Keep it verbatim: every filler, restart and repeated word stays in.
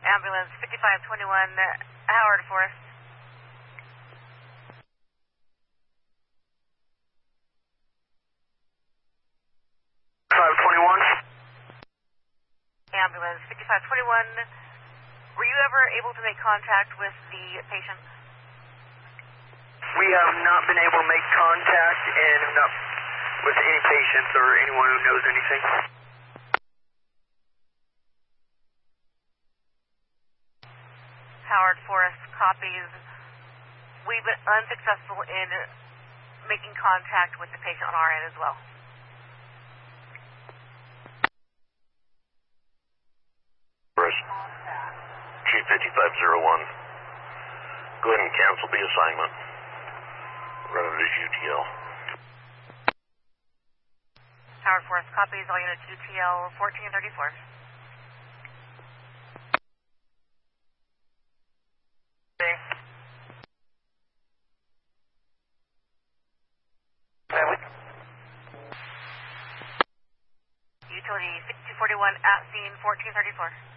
Ambulance fifty-five twenty-one, Howard Forest. five twenty-one. Ambulance fifty-five twenty-one, were you ever able to make contact with the patient? We have not been able to make contact and have not with any patients or anyone who knows anything. Howard Forest copies. We've been unsuccessful in making contact with the patient on our end as well. Chief fifty-five oh one. Go ahead and cancel the assignment. Run it as U T L. Howard Forest copies, all units U T L fourteen thirty-four. Utility sixty-two forty-one at scene fourteen thirty-four.